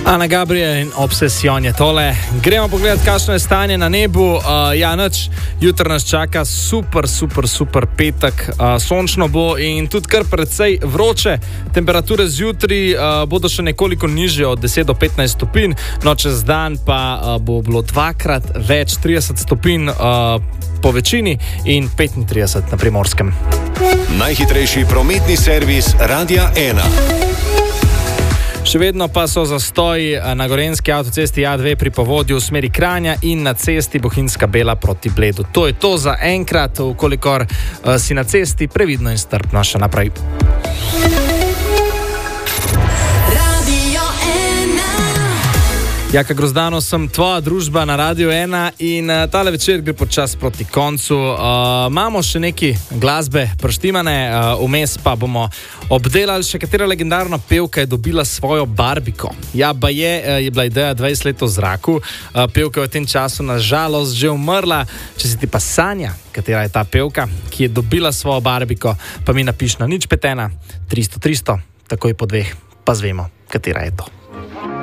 Ana Gabriel in Obsession je tole. Gremo pogledati, kakšno je stanje na nebu. Jutro nas čaka super petek. Sončno bo in tudi kar precej vroče. Temperature zjutraj bodo še nekoliko nižje od 10 do 15 stopinj. No, čez dan pa bo bilo dvakrat več, 30 stopinj po večini in 35 na Primorskem. Najhitrejši prometni servis Radia 1. Še vedno pa so zastoji na gorenjski avtocesti A2 pri Povodju v smeri Kranja in na cesti Bohinjska Bela proti Bledu. To je to za enkrat, ukolikor si na cesti, previdno in strpno še naprej. Jaka Grozdano, sem tvoja družba na Radio 1 in tale večer gre počas proti koncu. Imamo še neki glasbe preštimane, vmes pa bomo obdelali še katera legendarna pevka je dobila svojo barbiko. Ja, je bila ideja 20 let v zraku, pevka je v tem času na žalost že umrla. Če si ti pa sanja, katera je ta pevka, ki je dobila svojo barbiko, pa mi napiš na 051 300 300, takoj po 2, pa zvemo, katera je to.